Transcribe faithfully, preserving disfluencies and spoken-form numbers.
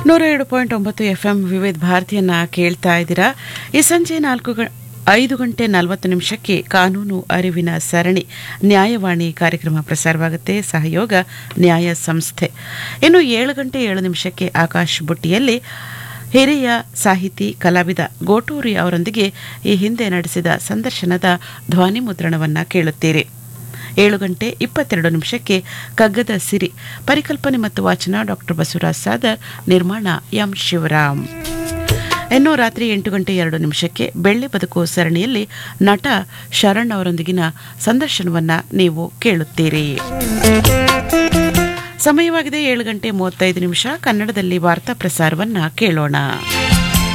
ನೂರ ಏಳು ಪಾಯಿಂಟ್ ಒಂಬತ್ತು ಎಫ್ಎಂ ವಿವಿಧ ಭಾರತಿಯನ್ನ ಕೇಳ್ತಾ ಇದ್ದೀರಾ. ಈ ಸಂಜೆ ನಾಲ್ಕು ಐದು ಗಂಟೆ ನಲವತ್ತು ನಿಮಿಷಕ್ಕೆ ಕಾನೂನು ಅರಿವಿನ ಸರಣಿ ನ್ಯಾಯವಾಣಿ ಕಾರ್ಯಕ್ರಮ ಪ್ರಸಾರವಾಗುತ್ತೆ. ಸಹಯೋಗ ನ್ಯಾಯ ಸಂಸ್ಥೆ. ಇನ್ನು ಏಳು ಗಂಟೆ ಏಳು ನಿಮಿಷಕ್ಕೆ ಆಕಾಶ್ ಬುಟ್ಟಿಯಲ್ಲಿ ಹಿರಿಯ ಸಾಹಿತಿ ಕಲಾವಿದ ಗೋಟೂರಿ ಅವರೊಂದಿಗೆ ಈ ಹಿಂದೆ ನಡೆಸಿದ ಸಂದರ್ಶನದ ಧ್ವನಿ ಮುದ್ರಣವನ್ನು ಕೇಳುತ್ತೀರಿ. ಏಳು ಗಂಟೆ ಇಪ್ಪತ್ತೆರಡು ನಿಮಿಷಕ್ಕೆ ಕಗ್ಗದ ಸಿರಿ, ಪರಿಕಲ್ಪನೆ ಮತ್ತು ವಾಚನ ಡಾಕ್ಟರ್ ಬಸವರಾಜ್ ಸಾದರ್, ನಿರ್ಮಾಣ ಎಂ ಶಿವರಾಮ್. ಇನ್ನು ರಾತ್ರಿ ಎಂಟು ಗಂಟೆ ಎರಡು ನಿಮಿಷಕ್ಕೆ ಬೆಳ್ಳಿ ಬದುಕು ಸರಣಿಯಲ್ಲಿ ನಟ ಶರಣ್ ಅವರೊಂದಿಗಿನ ಸಂದರ್ಶನವನ್ನ ನೀವು ಕೇಳುತ್ತೀರಿ. ಸಮಯವಾಗಿದೆ ಏಳು ಗಂಟೆ ಮೂವತ್ತೈದು ನಿಮಿಷ. ಕನ್ನಡದಲ್ಲಿ ವಾರ್ತಾ ಪ್ರಸಾರವನ್ನ ಕೇಳೋಣ.